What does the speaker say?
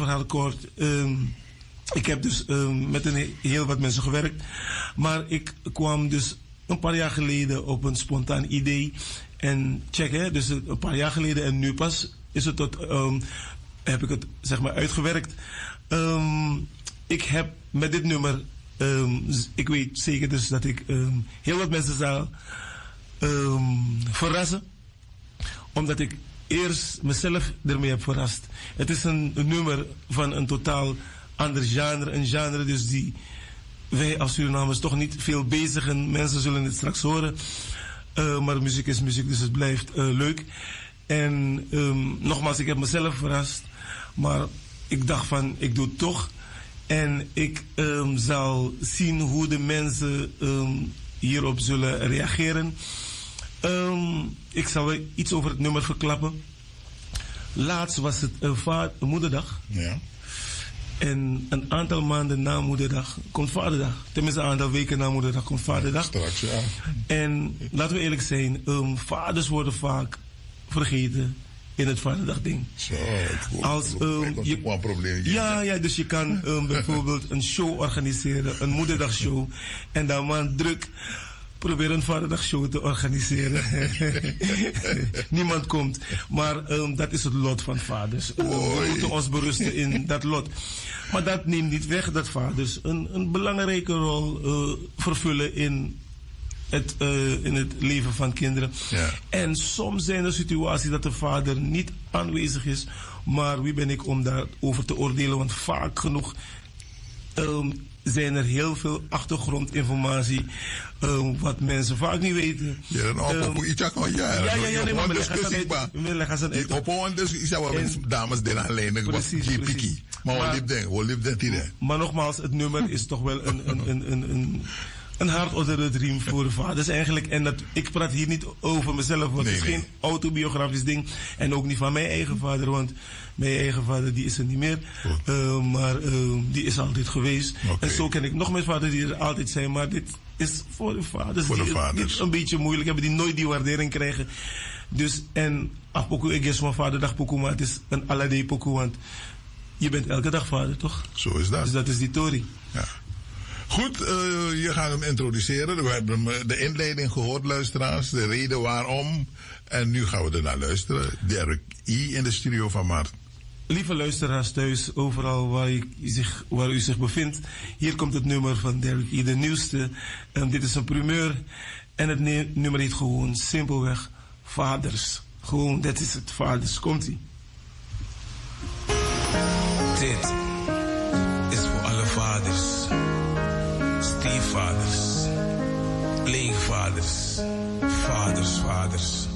verhaal kort. Ik heb dus met heel wat mensen gewerkt. Maar ik kwam dus een paar jaar geleden op een spontaan idee. En check, hè, dus een paar jaar geleden en nu pas is het heb ik het zeg maar uitgewerkt. Ik heb met dit nummer, ik weet zeker dus dat ik heel wat mensen zal verrassen. Omdat ik eerst mezelf ermee heb verrast. Het is een nummer van een totaal ander genre. Een genre dus die wij als Surinamers toch niet veel bezigen. Mensen zullen het straks horen. Maar muziek is muziek, dus het blijft leuk. En nogmaals, ik heb mezelf verrast. Maar ik dacht van, ik doe het toch. En ik zal zien hoe de mensen hierop zullen reageren. Ik zal iets over het nummer verklappen. Laatst was het moederdag. Ja. En een aantal maanden na moederdag komt vaderdag. Tenminste een aantal weken na moederdag komt vaderdag. Straks, ja. En laten we eerlijk zijn, vaders worden vaak vergeten in het vaderdagding. Zo, een probleem. Ja, dus je kan bijvoorbeeld een show organiseren, een moederdagshow. En dan maar druk proberen een vaderdagshow te organiseren. Niemand komt. Maar dat is het lot van vaders. We moeten ons berusten in dat lot. Maar dat neemt niet weg dat vaders een belangrijke rol vervullen in het leven van kinderen. Ja. En soms zijn er situaties dat de vader niet aanwezig is. Maar wie ben ik om daarover te oordelen? Want vaak genoeg zijn er heel veel achtergrondinformatie wat mensen vaak niet weten. Ja, nee, maar leg eens uit. Op dus is dat wel dames die alleen precies. Maar we liefden hier. Maar nogmaals, het nummer is toch wel een hart onder de riem voor vaders eigenlijk. En ik praat hier niet over mezelf, want het is geen autobiografisch ding. En ook niet van mijn eigen vader, want mijn eigen vader die is er niet meer. Maar die is altijd geweest. Okay. En zo ken ik nog meer vaders die er altijd zijn. Maar dit is voor de vaders die een beetje moeilijk hebben, die nooit die waardering krijgen. Dus, en afpoku, ik is mijn vaderdag pokoe, maar het is een alledee pokoe, want je bent elke dag vader, toch? Zo is dat. Dus dat is die Tori. Ja. Goed, je gaat hem introduceren. We hebben de inleiding gehoord, luisteraars. De reden waarom. En nu gaan we er naar luisteren. Derek I. in de studio van Mart. Lieve luisteraars thuis, overal waar u zich bevindt. Hier komt het nummer van Derek I. De nieuwste. Dit is een primeur. En het nummer heet gewoon simpelweg Vaders. Gewoon, dat is het. Vaders. Komt-ie. Dit is voor alle vaders. Stiefvaders, pleegvaders, vaders.